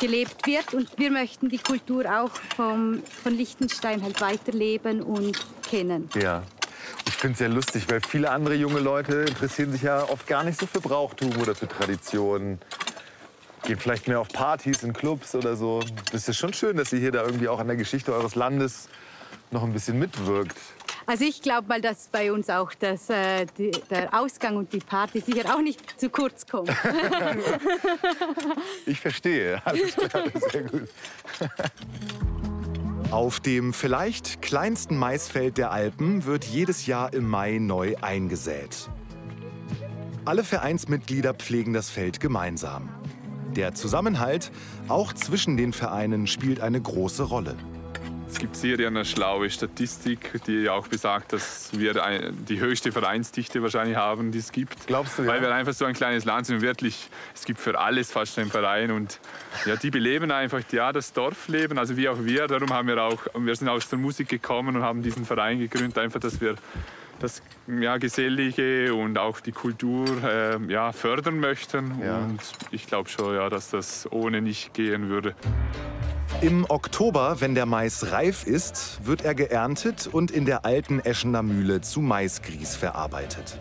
gelebt wird. Und wir möchten die Kultur auch von Liechtenstein halt weiterleben und kennen. Ja. Ich finde es sehr lustig, weil viele andere junge Leute interessieren sich ja oft gar nicht so für Brauchtum oder für Traditionen. Gehen vielleicht mehr auf Partys in Clubs oder so. Das ist schon schön, dass ihr hier da irgendwie auch an der Geschichte eures Landes noch ein bisschen mitwirkt. Also ich glaube mal, dass bei uns auch der Ausgang und die Party sicher auch nicht zu kurz kommt. Ich verstehe. Alles klar, sehr gut. Auf dem vielleicht kleinsten Maisfeld der Alpen wird jedes Jahr im Mai neu eingesät. Alle Vereinsmitglieder pflegen das Feld gemeinsam. Der Zusammenhalt, auch zwischen den Vereinen, spielt eine große Rolle. Es gibt sehr eine schlaue Statistik, die auch besagt, dass wir die höchste Vereinsdichte wahrscheinlich haben, die es gibt. Glaubst du, ja? Weil wir einfach so ein kleines Land sind und wirklich, es gibt für alles fast einen Verein. Und ja, die beleben einfach das Dorfleben, also wie auch wir. Darum haben wir sind aus der Musik gekommen und haben diesen Verein gegründet, einfach, dass wir das Gesellige und auch die Kultur fördern möchten. Ja. Und ich glaube schon, dass das ohne nicht gehen würde. Im Oktober, wenn der Mais reif ist, wird er geerntet und in der alten Eschener Mühle zu Maisgrieß verarbeitet.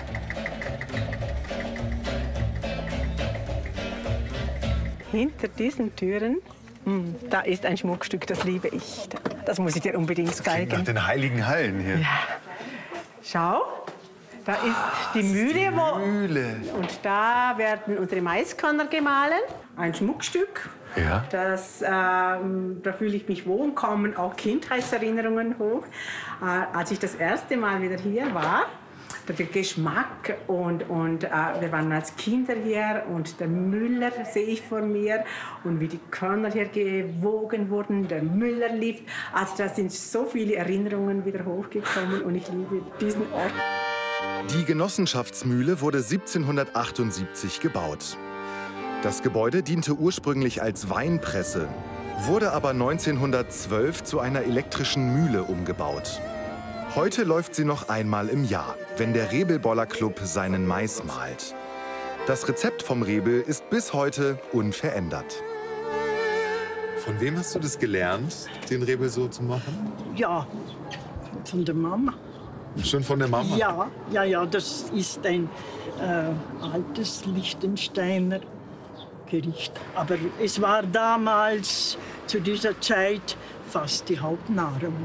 Hinter diesen Türen, da ist ein Schmuckstück, das liebe ich. Das muss ich dir unbedingt zeigen. Nach den heiligen Hallen hier. Ja. Schau, da ist die Mühle. Und da werden unsere Maiskörner gemahlen. Ein Schmuckstück. Ja. Da fühle ich mich wohl, kommen auch Kindheitserinnerungen hoch. Als ich das erste Mal wieder hier war, der Geschmack und wir waren als Kinder hier und der Müller sehe ich vor mir und wie die Körner hier gewogen wurden, der Müller lief. Also da sind so viele Erinnerungen wieder hochgekommen und ich liebe diesen Ort. Die Genossenschaftsmühle wurde 1778 gebaut. Das Gebäude diente ursprünglich als Weinpresse, wurde aber 1912 zu einer elektrischen Mühle umgebaut. Heute läuft sie noch einmal im Jahr, wenn der Rebelboller Club seinen Mais mahlt. Das Rezept vom Rebel ist bis heute unverändert. Von wem hast du das gelernt, den Rebel so zu machen? Ja, von der Mama. Schon von der Mama? Ja, das ist ein altes Liechtensteiner Gericht. Aber es war damals, zu dieser Zeit, fast die Hauptnahrung.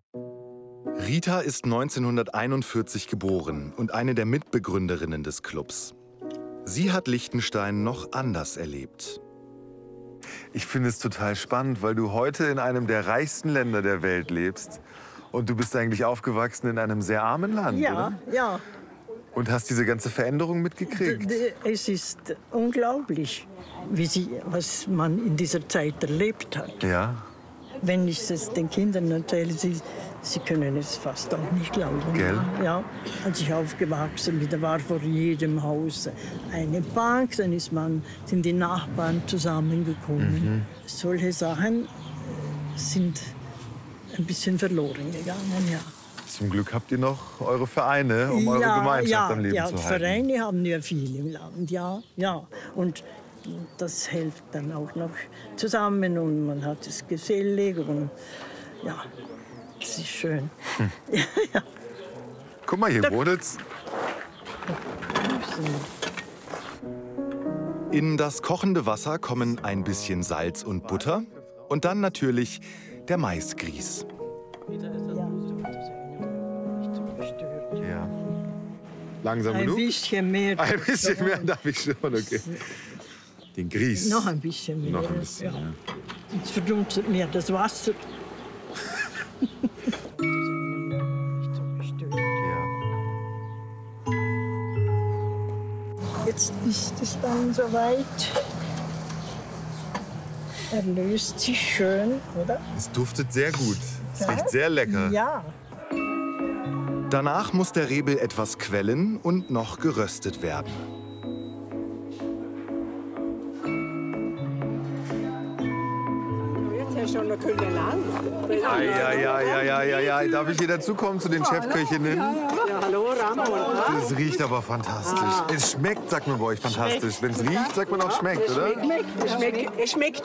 Rita ist 1941 geboren und eine der Mitbegründerinnen des Clubs. Sie hat Liechtenstein noch anders erlebt. Ich finde es total spannend, weil du heute in einem der reichsten Länder der Welt lebst. Und du bist eigentlich aufgewachsen in einem sehr armen Land, oder? Ja. Und hast diese ganze Veränderung mitgekriegt? Es ist unglaublich, was man in dieser Zeit erlebt hat. Ja. Wenn ich es den Kindern erzähle, sie können es fast auch nicht glauben. Gell? Ja, als ich aufgewachsen bin, da war vor jedem Haus eine Bank, dann sind die Nachbarn zusammengekommen. Solche Sachen sind ein bisschen verloren gegangen, ja. Zum Glück habt ihr noch eure Vereine, um eure Gemeinschaft am Leben zu halten. Ja, Vereine haben wir viel im Land, ja. Und das hilft dann auch noch zusammen und man hat es gesellig und ja, es ist schön. Ja. Guck mal, hier wohnet's. In das kochende Wasser kommen ein bisschen Salz und Butter und dann natürlich der Maisgrieß. Ja. Langsam Ein genug? bisschen mehr. Ein bisschen mehr darf ich schon, okay. Den Grieß. Noch ein bisschen mehr. Noch ein bisschen, ja. Jetzt verdunstet mir das Wasser. Jetzt ist es dann soweit. Er löst sich schön, oder? Es duftet sehr gut. Es riecht sehr lecker. Ja. Danach muss der Rebel etwas quellen und noch geröstet werden. Schon eine Kühle lang. Ja. Darf ich hier dazukommen zu den Chefköchinnen? Ja, hallo, Ramon. Das riecht aber fantastisch. Es schmeckt, sagt man bei euch, fantastisch. Wenn es riecht, sagt man auch schmeckt, oder? Es schmeckt